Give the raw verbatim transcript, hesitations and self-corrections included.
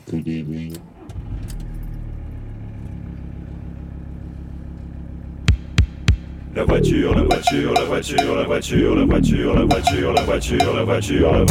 Good evening. La voiture, la voiture, la voiture, la voiture, la voiture, la voiture, la voiture, la voiture, la voiture.